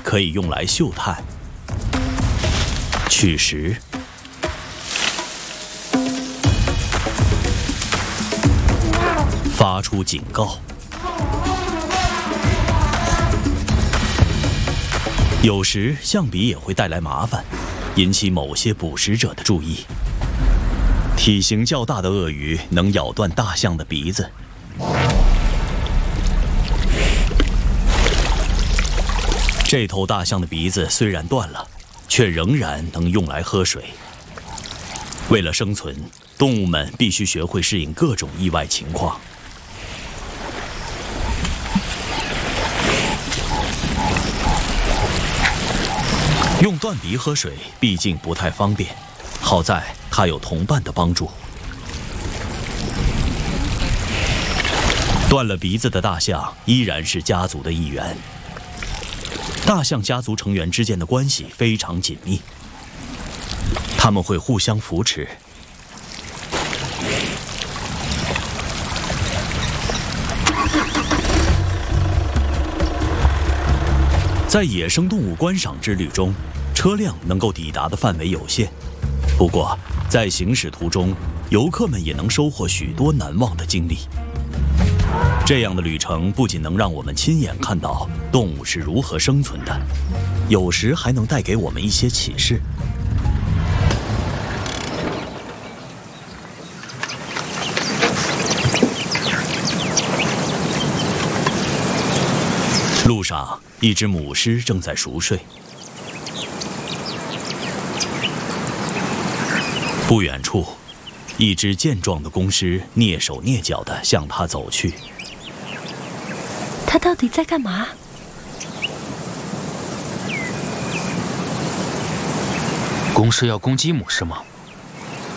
可以用来嗅探、取食、发出警告。有时象鼻也会带来麻烦，引起某些捕食者的注意。体型较大的鳄鱼能咬断大象的鼻子。这头大象的鼻子虽然断了，却仍然能用来喝水。为了生存，动物们必须学会适应各种意外情况。用断鼻喝水毕竟不太方便，好在它有同伴的帮助。断了鼻子的大象依然是家族的一员。大象家族成员之间的关系非常紧密，他们会互相扶持。在野生动物观赏之旅中，车辆能够抵达的范围有限，不过在行驶途中，游客们也能收获许多难忘的经历。这样的旅程不仅能让我们亲眼看到动物是如何生存的，有时还能带给我们一些启示。路上，一只母狮正在熟睡。不远处，一只健壮的公狮蹑手蹑脚地向它走去。 它到底在干嘛？ 公狮要攻击母狮吗？